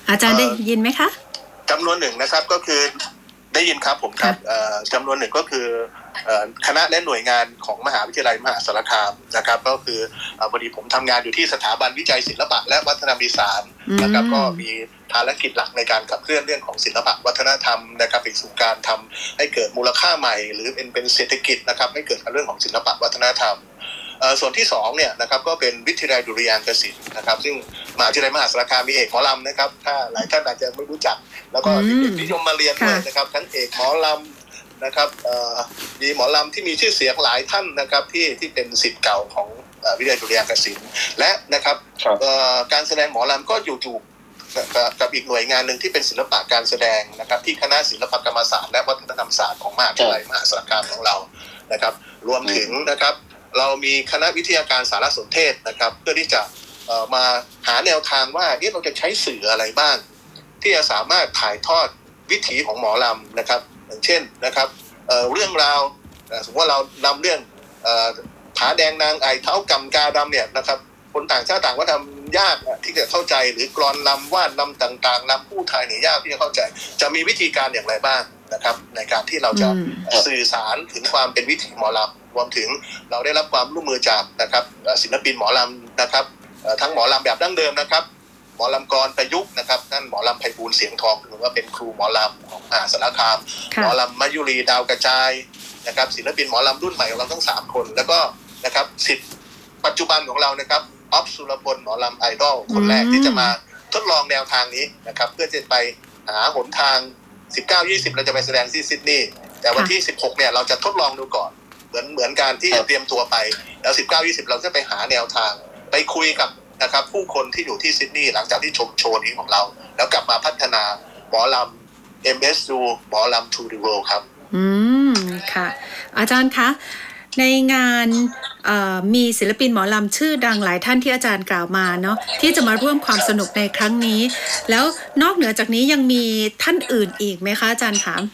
อาจารย์ได้ยินไหมคะจำนวนหนึ่งนะครับก็คือได้ยินครับผมครับจำนวนหนึ่งก็คือคณะและหน่วยงานของมหาวิทยาลัยมหาสารคามนะครับก็คือพอดีผมทำงานอยู่ที่สถาบันวิจัยศิลปะและวัฒนธรรมอีสานนะครับก็มีภารกิจหลักในการขับเคลื่อนเรื่องของศิลปะวัฒนธรรมนะครับไปสู่การทำให้เกิดมูลค่าใหม่หรือเป็นเศรษฐกิจนะครับให้เกิดเรื่องของศิลปะวัฒนธรรมส่วนที่2เนี่ยนะครับก็เป็นวิทยาลัยดุริยางคศิลป์นะครับซึ่งมหาวิทยาลัยมหาสารคามมีเอกหมอลำนะครับถ้าหลายท่านอาจจะไม่รู้จักแล้วก็เด็กๆนิยมมาเรียนด้วยนะครับทั้งเอกหมอลำนะครับมีหมอลำที่มีชื่อเสียงหลายท่านนะครับที่เป็นศิษย์เก่าของวิทยาลัยดุริยางคศิลป์และนะครับการแสดงหมอลำก็อยู่กับอีกหน่วยงานหนึ่งที่เป็นศิลปะการแสดงนะครับที่คณะศิลปกรรมศาสตร์และวัฒนธรรมศาสตร์ของมหาวิทยาลัยมหาสารคามของเรานะครับรวมถึงนะครับเรามีคณะวิทยาการสารสนเทศนะครับเพื่อที่จะมาหาแนวทางว่าเราจะใช้สื่ออะไรบ้างที่จะสามารถถ่ายทอดวิถีของหมอลำนะครับอย่างเช่นนะครับเรื่องราวสมมติว่าเรานำเรื่องผาแดงนางไอเท้ากำกาดำเนี่ยนะครับคนต่างชาติต่างวัฒนธรรมยากที่จะเข้าใจหรือกลอนลำว่านลำต่างๆลำผู้ไทยเนี่ยยากที่จะเข้าใจจะมีวิธีการอย่างไรบ้างนะครับในการที่เราจะสื่อสารถึงความเป็นวิถีหมอลำรวมถึงเราได้รับความร่วมมือจากนะครับศิลปินหมอลำนะครับทั้งหมอลำแบบดั้งเดิมนะครับหมอลำกรประยุกต์นะครับนั่นหมอลำไพบูลย์เสียงทองหรือว่าเป็นครูหมอลำของมหาสารคามหมอลำมายุรีดาวกระจายนะครับศิลปินหมอลำรุ่นใหม่ของเราทั้ง3คนแล้วก็นะครับศิษย์ปัจจุบันของเรานะครับอ๊อฟสุรพลหมอลำไอดอลคนแรกที่จะมาทดลองแนวทางนี้นะครับเพื่อจะไปหาหนทาง19-20เราจะไปแสดงที่ซิดนีย์แต่วันที่16เนี่ยเราจะทดลองดูก่อนเหมือนการที่จะเตรียมตัวไปแล้ว19-20เราจะไปหาแนวทางไปคุยกับนะครับผู้คนที่อยู่ที่ซิดนีย์หลังจากที่ชมโชว์นี้ของเราแล้วกลับมาพัฒนาหมอลำ MSU หมอลำ To the World ครับค่ะอาจารย์คะในงานมีศิลปินหมอลำชื่อดังหลายท่านที่อาจารย์กล่าวมาเนาะที่จะมาร่วมความสนุกในครั้งนี้แล้วนอกเหนือจากนี้ยังมีท่านอื่นอีกไหมคะอาจารย์คะ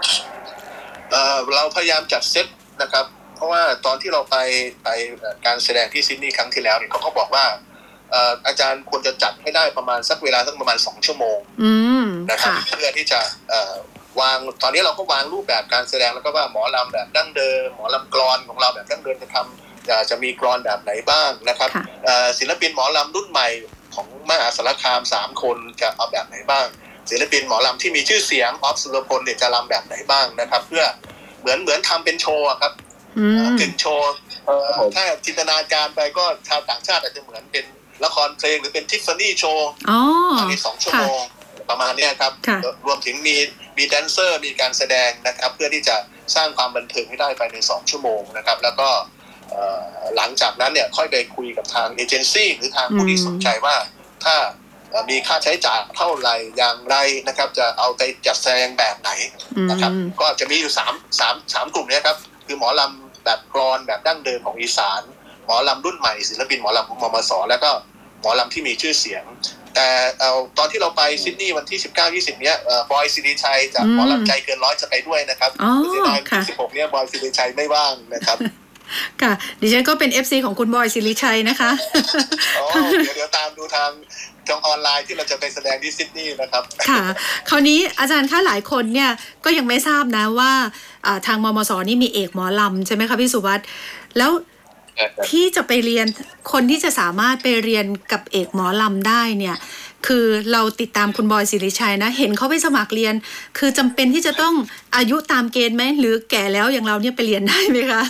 เราพยายามจัดเซตนะครับเพราะว่าตอนที่เราไปการแสดงที่ซิดนีย์ครั้งที่แล้วเนี่ยเขาก็บอกว่าอาจารย์ควรจะจัดให้ได้ประมาณสักเวลาสักประมาณ2 ชั่วโมงนะครับเพื่อที่จะวางตอนนี้เราก็วางรูปแบบการแสดงแล้วก็ว่าหมอลำแบบดั้งเดิมหมอลำกลอนของเราแบบดั้งเดิมจะมีกลอนแบบไหนบ้างนะครับศิลปินหมอลำรุ่นใหม่ของมหาสารคาม3 คนจะเอาแบบไหนบ้างศิลปินหมอลำที่มีชื่อเสียงออฟสุรพลเนี่ยจะรำแบบไหนบ้างนะครับเพื่อเหมือนทำเป็นโชว์ครับกึ่งโชว์ถ้าจินตนาการไปก็ชาวต่างชาติอาจจะเหมือนเป็นละครเพลงหรือเป็นทิฟฟานี่โชว์ใน2 ชั่วโมงประมาณนี้ครับรวมถึงมีแดนเซอร์มีการแสดงนะครับเพื่อที่จะสร้างความบันเทิงให้ได้ภายใน2 ชั่วโมงนะครับแล้วก็หลังจากนั้นเนี่ยค่อยไปคุยกับทางเอเจนซี่หรือทางผู้ที่สนใจว่าถ้ามีค่าใช้จ่ายเท่าไหร่อย่างไรนะครับจะเอาไปจัดแสดงแบบไหนนะครับก็จะมีอยู่3 กลุ่มนี้ครับคือหมอลำแบบกลอนแบบดั้งเดิมของอีสานหมอลำรุ่นใหม่ศิลปินหมอลำของมมส.แล้วก็หมอลำที่มีชื่อเสียงแต่ตอนที่เราไปซิดนีย์วันที่19-20เนี้ยบอยสิริชัยจากหมอลำใจเกินร้อยจะไปด้วยนะครับเสียดายวันที่16เนี้ยบอยสิริชัยไม่ว่างนะครับค่ะดิฉันก็เป็น FC ของคุณบอยสิริชัยนะคะเดี๋ยวตามดูทางออนไลน์ที่เราจะไปแสดงที่ซิดนีย์นะครับค่ะคราวนี้อาจารย์คะหลายคนเนี่ยก็ยังไม่ทราบนะว่าทางมมส.นี่มีเอกหมอลำใช่ไหมคะพี่สุวัสดิ์แล้วที่จะไปเรียนคนที่จะสามารถไปเรียนกับเอกหมอลำได้เนี่ยคือเราติดตามคุณบอยสิริชัยนะเห็นเขาไปสมัครเรียนคือจำเป็นที่จะต้องอายุตามเกณฑ์ไหมหรือแก่แล้วอย่างเราเนี่ยไปเรียนได้ไหมคะ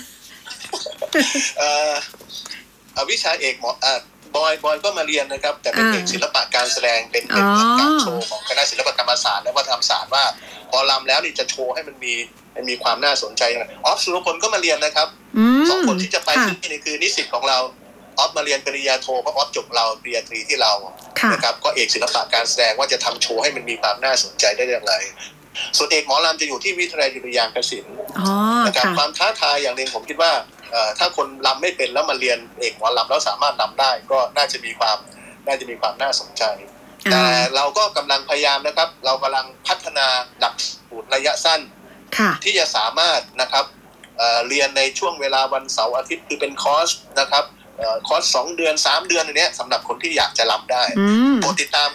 วิชาเอกหมอบอยก็มาเรียนนะครับแต่เป็นเอกศิลปะการแสดงเป็นการโชว์ของคณะศิลปกรรมศาสตร์และวัฒนธรรมศาสตร์ว่าพอลำแล้วนี่จะโชว์ให้มันมีความน่าสนใจยังไงออฟสุรพลก็มาเรียนนะครับ2 คนที่จะไปที่นี่คือนิสิตของเราออฟมาเรียนปริญญาโทเพราะออฟจบเราปริญญาตรีที่เรานะครับก็เอกศิลปะการแสดงว่าจะทำโชว์ให้มันมีความน่าสนใจได้อย่างไรส่วนเอกหมอลำจะอยู่ที่วิทยาลัยดุริยางคศิลป์นะครับความท้าทายอย่างหนึ่งผมคิดว่าถ้าคนรำไม่เป็นแล้วมาเรียนเอกหมอลำแล้วสามารถรำได้ก็น่าจะมีความน่าสนใจแต่เราก็กำลังพยายามนะครับเรากำลังพัฒนาหลักสูตรระยะสั้นที่จะสามารถนะครับเรียนในช่วงเวลาวันเสาร์อาทิตย์คือเป็นคอร์สนะครับคอร์ส2 เดือน 3 เดือนอันนี้สำหรับคนที่อยากจะรำได้โปรดติดตาม